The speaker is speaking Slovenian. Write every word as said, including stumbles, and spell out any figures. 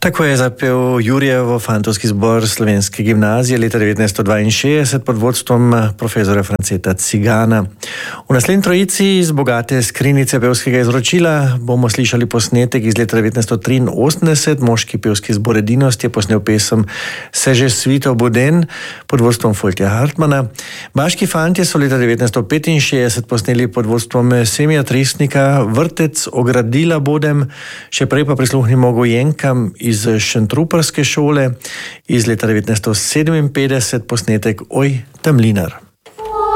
Tako je zapel Jurjevo fantovski zbor Slovenske gimnazije leta devetnajststo dvainšestdeset pod vodstvom profesora Franceta Cigana. V naslednji trojici iz bogate skrinjice pevskega izročila bomo slišali posnetek iz leta devetnajststo triinosemdeset. Moški pevski zbor Edinost je posnel pesem Seže svito Boden pod vodstvom Foltja Hartmana. Baški fantje so leta devetnajststo petinšestdeset posneli pod vodstvom Semija Tresnika Vrtec ogradila bodem, še prej pa prisluhnimo gojenkam iz šentruperske šole iz leta devetnajststo sedeminpetdeset posnetek Oj, Temlinar.